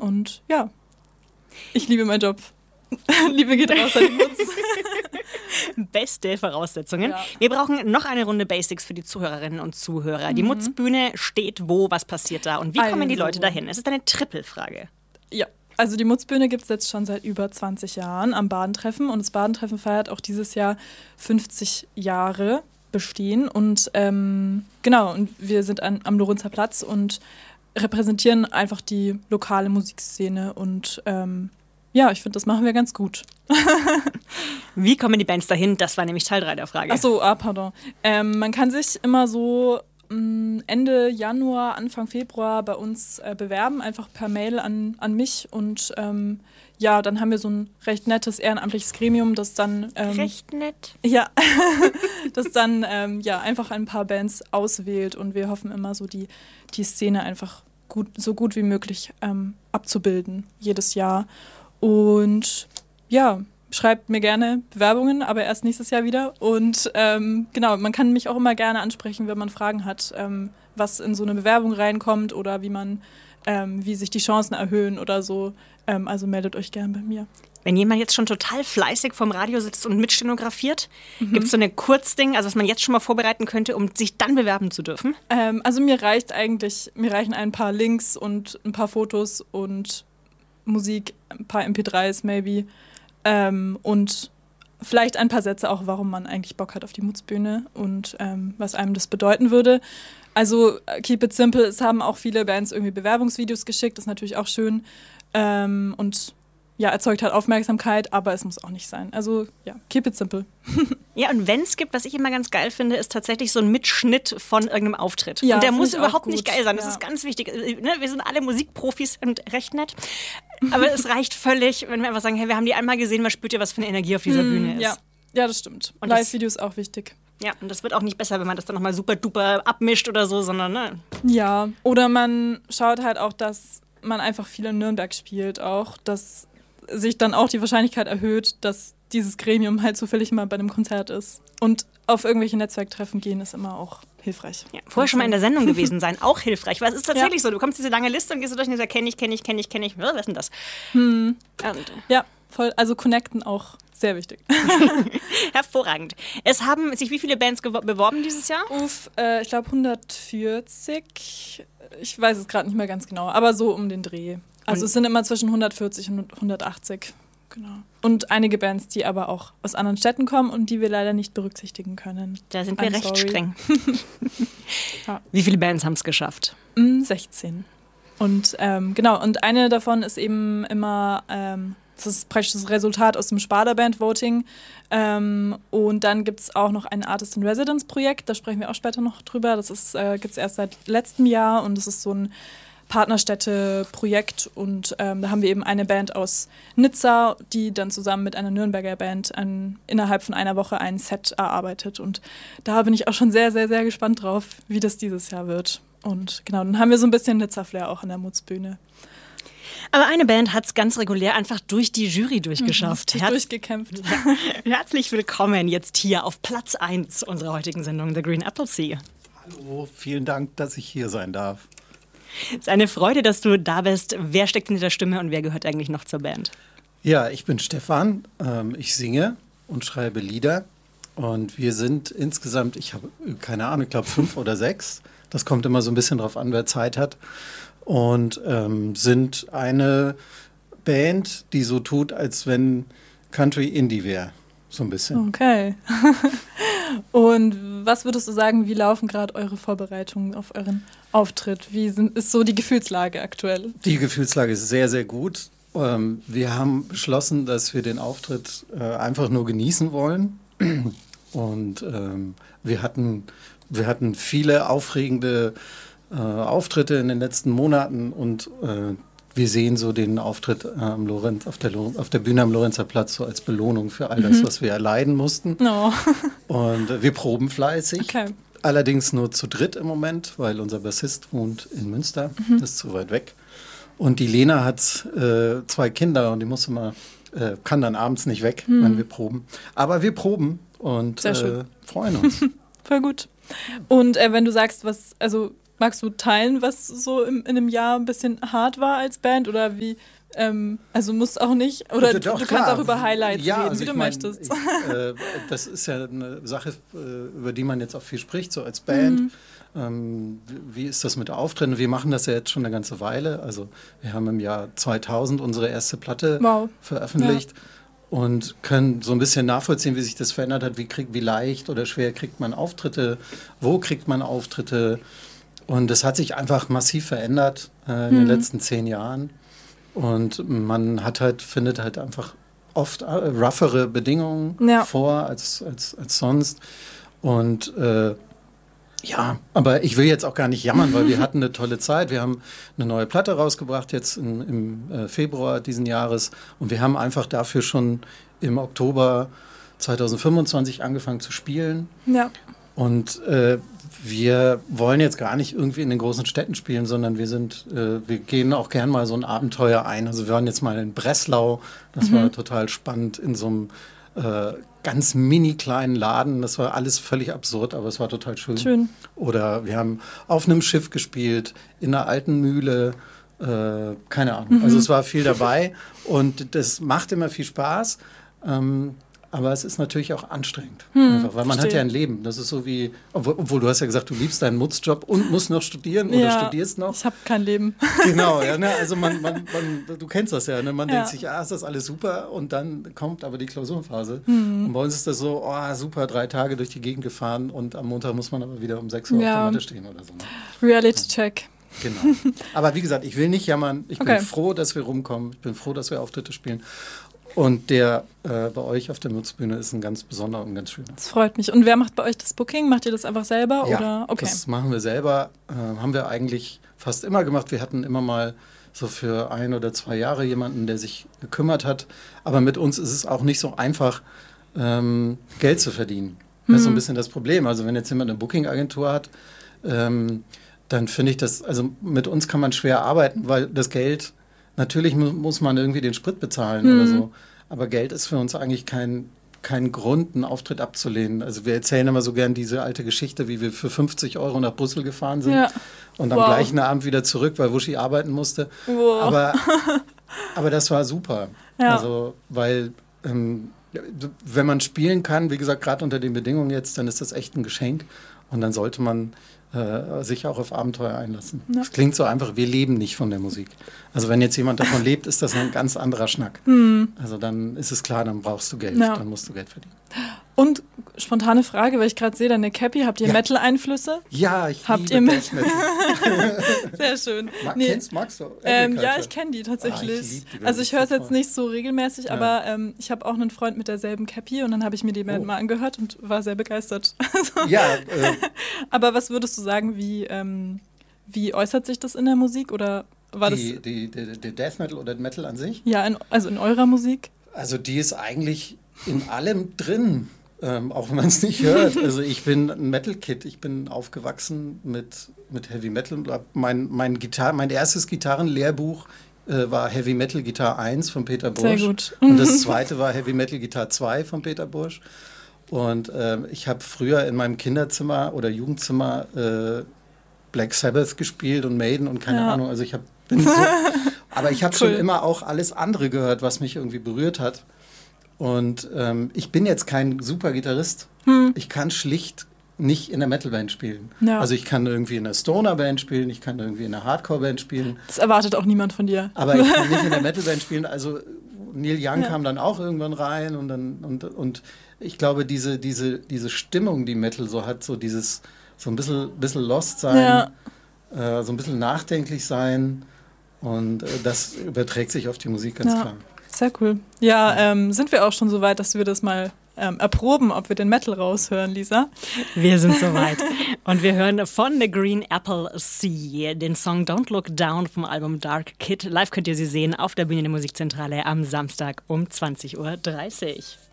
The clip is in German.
Und ja, ich liebe meinen Job. Liebe geht raus an die Mutz. Beste Voraussetzungen. Ja. Wir brauchen noch eine Runde Basics für die Zuhörerinnen und Zuhörer. Die Mutzbühne steht wo? Was passiert da? Und wie kommen die Leute dahin? Es ist eine Trippelfrage. Ja, also die Mutzbühne gibt es jetzt schon seit über 20 Jahren am Badentreffen. Und das Badentreffen feiert auch dieses Jahr 50 Jahre Bestehen. Und genau, und wir sind am Lorenzer Platz und repräsentieren einfach die lokale Musikszene. Und ja, ich finde, das machen wir ganz gut. Wie kommen die Bands dahin? Das war nämlich Teil 3 der Frage. Ach so, pardon. Man kann sich immer so Ende Januar, Anfang Februar bei uns bewerben, einfach per Mail an mich. Und ja, dann haben wir so ein recht nettes ehrenamtliches Gremium, das dann... recht nett. Ja, das dann ja, einfach ein paar Bands auswählt. Und wir hoffen immer so, die Szene einfach so gut wie möglich abzubilden, jedes Jahr. Und ja, schreibt mir gerne Bewerbungen, aber erst nächstes Jahr wieder. Und genau, man kann mich auch immer gerne ansprechen, wenn man Fragen hat, was in so eine Bewerbung reinkommt oder wie sich die Chancen erhöhen oder so. Also meldet euch gerne bei mir. Wenn jemand jetzt schon total fleißig vorm Radio sitzt und mitstenografiert, gibt es so eine Kurzding, also was man jetzt schon mal vorbereiten könnte, um sich dann bewerben zu dürfen? Also mir reichen ein paar Links und ein paar Fotos und Musik, ein paar MP3s maybe und vielleicht ein paar Sätze auch, warum man eigentlich Bock hat auf die Mutzbühne und was einem das bedeuten würde. Also keep it simple, es haben auch viele Bands irgendwie Bewerbungsvideos geschickt, das ist natürlich auch schön und ja, erzeugt halt Aufmerksamkeit, aber es muss auch nicht sein. Also ja, keep it simple. Ja, und wenn es gibt, was ich immer ganz geil finde, ist tatsächlich so ein Mitschnitt von irgendeinem Auftritt. Ja, und der muss ich auch überhaupt gut. nicht geil sein, das Ja. ist ganz wichtig. Ne? Wir sind alle Musikprofis und recht nett. Aber es reicht völlig, wenn wir einfach sagen, hey, wir haben die einmal gesehen, was spürt ihr, was für eine Energie auf dieser Bühne ist. Ja, das stimmt. Und Live-Video ist auch wichtig. Ja, und das wird auch nicht besser, wenn man das dann nochmal super duper abmischt oder so, sondern ne? Ja, oder man schaut halt auch, dass man einfach viel in Nürnberg spielt auch, dass sich dann auch die Wahrscheinlichkeit erhöht, dass dieses Gremium halt zufällig mal bei einem Konzert ist. Und auf irgendwelche Netzwerktreffen gehen ist immer auch hilfreich. Ja, vorher schon mal in der Sendung gewesen sein, auch hilfreich. Weil es ist tatsächlich so, du bekommst diese lange Liste und gehst du durch und sagst, kenn ich. Was ist denn das? Ja, voll. Also connecten auch sehr wichtig. Hervorragend. Es haben sich wie viele Bands beworben dieses Jahr? Ich glaube 140. Ich weiß es gerade nicht mehr ganz genau, aber so um den Dreh. Also es sind immer zwischen 140 und 180. Genau. Und einige Bands, die aber auch aus anderen Städten kommen und die wir leider nicht berücksichtigen können. Da sind wir I'm recht sorry. streng. Ja. Wie viele Bands haben es geschafft? 16. Und genau, und eine davon ist eben immer, das ist praktisch das Resultat aus dem Sparda-Band-Voting. Und dann gibt es auch noch ein Artist-in-Residence-Projekt, da sprechen wir auch später noch drüber. Das gibt es erst seit letztem Jahr und das ist so ein Partnerstädte-Projekt und da haben wir eben eine Band aus Nizza, die dann zusammen mit einer Nürnberger Band innerhalb von einer Woche ein Set erarbeitet und da bin ich auch schon sehr, sehr, sehr gespannt drauf, wie das dieses Jahr wird. Und genau, dann haben wir so ein bisschen Nizza-Flair auch an der Mutzbühne. Aber eine Band hat es ganz regulär einfach durch die Jury durchgeschafft. Durchgekämpft. Herzlich willkommen jetzt hier auf Platz 1 unserer heutigen Sendung, The Green Apple Sea. Hallo, vielen Dank, dass ich hier sein darf. Es ist eine Freude, dass du da bist. Wer steckt hinter der Stimme und wer gehört eigentlich noch zur Band? Ja, ich bin Stefan. Ich singe und schreibe Lieder. Und wir sind insgesamt, ich habe keine Ahnung, ich glaube 5 oder 6. Das kommt immer so ein bisschen drauf an, wer Zeit hat. Und sind eine Band, die so tut, als wenn Country Indie wäre. So ein bisschen. Okay. Und was würdest du sagen, wie laufen gerade eure Vorbereitungen auf euren Auftritt? Ist so die Gefühlslage aktuell? Die Gefühlslage ist sehr, sehr gut. Wir haben beschlossen, dass wir den Auftritt einfach nur genießen wollen. Und wir hatten viele aufregende Auftritte in den letzten Monaten und wir sehen so den Auftritt auf der Bühne am Lorenzer Platz so als Belohnung für all das, was wir erleiden mussten. No. Und wir proben fleißig. Okay. Allerdings nur zu dritt im Moment, weil unser Bassist wohnt in Münster. Das ist zu weit weg. Und die Lena hat 2 Kinder und die kann dann abends nicht weg, wenn wir proben. Aber wir proben und freuen uns. Voll gut. Und wenn du sagst, magst du teilen, was so in einem Jahr ein bisschen hart war als Band oder wie? Also musst auch nicht, oder Doch, du klar. kannst auch über Highlights Ja, reden, also wie du möchtest. Das ist ja eine Sache, über die man jetzt auch viel spricht, so als Band. Wie ist das mit Auftritten? Wir machen das ja jetzt schon eine ganze Weile. Also wir haben im Jahr 2000 unsere erste Platte veröffentlicht und können so ein bisschen nachvollziehen, wie sich das verändert hat. Wie leicht oder schwer kriegt man Auftritte? Wo kriegt man Auftritte? Und das hat sich einfach massiv verändert in den letzten 10 Jahren. Und man findet halt einfach oft roughere Bedingungen vor als sonst. Und aber ich will jetzt auch gar nicht jammern, weil wir hatten eine tolle Zeit. Wir haben eine neue Platte rausgebracht jetzt im Februar diesen Jahres. Und wir haben einfach dafür schon im Oktober 2025 angefangen zu spielen. Ja. Und wir wollen jetzt gar nicht irgendwie in den großen Städten spielen, sondern wir gehen auch gern mal so ein Abenteuer ein. Also wir waren jetzt mal in Breslau, das war total spannend, in so einem ganz mini kleinen Laden. Das war alles völlig absurd, aber es war total schön. Oder wir haben auf einem Schiff gespielt, in einer alten Mühle, keine Ahnung. Also es war viel dabei und das macht immer viel Spaß. Aber es ist natürlich auch anstrengend, einfach, weil man hat ja ein Leben. Das ist so wie, obwohl du hast ja gesagt, du liebst deinen Mutzjob und musst noch studieren oder studierst noch. Ich habe kein Leben. Genau, ja, ne? Also du kennst das ja, ne? Man denkt sich, ist das alles super und dann kommt aber die Klausurenphase. Und bei uns ist das so, super, 3 Tage durch die Gegend gefahren und am Montag muss man aber wieder um 6 Uhr auf der Matte stehen oder so. Ne? Reality-Check. Genau. Aber wie gesagt, ich will nicht jammern. Ich bin froh, dass wir rumkommen. Ich bin froh, dass wir Auftritte spielen. Und der bei euch auf der Mutzbühne ist ein ganz besonderer und ganz schöner. Das freut mich. Und wer macht bei euch das Booking? Macht ihr das einfach selber? Ja, oder? Okay. Das machen wir selber. Haben wir eigentlich fast immer gemacht. Wir hatten immer mal so für 1 oder 2 Jahre jemanden, der sich gekümmert hat. Aber mit uns ist es auch nicht so einfach, Geld zu verdienen. Das ist so ein bisschen das Problem. Also wenn jetzt jemand eine Booking-Agentur hat, dann finde ich das, also mit uns kann man schwer arbeiten, weil das Geld, natürlich muss man irgendwie den Sprit bezahlen oder so, aber Geld ist für uns eigentlich kein Grund, einen Auftritt abzulehnen. Also wir erzählen immer so gern diese alte Geschichte, wie wir für 50 € nach Brüssel gefahren sind und am gleichen Abend wieder zurück, weil Wuschi arbeiten musste. Aber das war super. Ja. Also, weil wenn man spielen kann, wie gesagt, gerade unter den Bedingungen jetzt, dann ist das echt ein Geschenk und dann sollte man sich auch auf Abenteuer einlassen. Ja. Das klingt so einfach, wir leben nicht von der Musik. Also wenn jetzt jemand davon lebt, ist das ein ganz anderer Schnack. Also dann ist es klar, dann brauchst du Geld, dann musst du Geld verdienen. Und spontane Frage, weil ich gerade sehe, deine Cappy, habt ihr Metal-Einflüsse? Ja, ich liebe Death Metal. Sehr schön. Magst du? Ja, ich kenne die tatsächlich. Also ich höre es jetzt nicht so regelmäßig, aber ich habe auch einen Freund mit derselben Cappy und dann habe ich mir die Band mal angehört und war sehr begeistert. Also, aber was würdest du sagen, wie äußert sich das in der Musik? Oder war die Death Metal oder Metal an sich? Ja, also in eurer Musik? Also die ist eigentlich in allem drin. Auch wenn man es nicht hört. Also ich bin ein Metal-Kid. Ich bin aufgewachsen mit Heavy Metal. Mein erstes Gitarrenlehrbuch war Heavy Metal Gitarre 1 von Peter Bursch. Sehr gut. Und das zweite war Heavy Metal Gitarre 2 von Peter Bursch. Und ich habe früher in meinem Kinderzimmer oder Jugendzimmer Black Sabbath gespielt und Maiden und keine Ahnung. Also aber ich habe schon immer auch alles andere gehört, was mich irgendwie berührt hat. Und ich bin jetzt kein super Gitarrist. Ich kann schlicht nicht in einer Metalband spielen. Ja. Also ich kann irgendwie in einer Stoner-Band spielen, ich kann irgendwie in einer Hardcore-Band spielen. Das erwartet auch niemand von dir. Aber ich kann nicht in der Metalband spielen. Also Neil Young kam dann auch irgendwann rein und ich glaube, diese Stimmung, die Metal so hat, so dieses so ein bisschen lost sein, so ein bisschen nachdenklich sein und das überträgt sich auf die Musik ganz klar. Sehr cool. Ja, sind wir auch schon so weit, dass wir das mal erproben, ob wir den Metal raushören, Lisa? Wir sind soweit. Und wir hören von The Green Apple Sea den Song Don't Look Down vom Album Dark Kid. Live könnt ihr sie sehen auf der Bühne der Musikzentrale am Samstag um 20:30 Uhr.